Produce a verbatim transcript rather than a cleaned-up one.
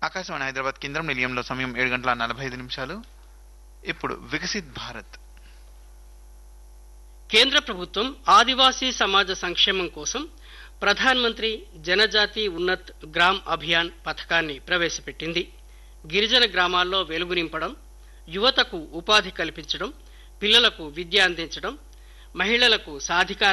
ఆకాశవాణి హైదరాబాద్ కేంద్రం నిలయంలో సమయం ఏడు గంటల నలభై ఐదు నిమిషాలు. ఇప్పుడు వికసిత్ భారత్. కేంద్ర ప్రభుత్వం ఆదివాసీ సమాజ సంక్షేమం కోసం ప్రధాన్ మంత్రి జనజాతి ఉన్నత్ గ్రామ్ అభియాన్ పథకాన్ని ప్రవేశపెట్టింది. గిరిజన గ్రామాల్లో వెలుగు నింపడం, యువతకు ఉపాధి కల్పించడం, పిల్లలకు విద్య అందించడం, మహిళలకు సాధికార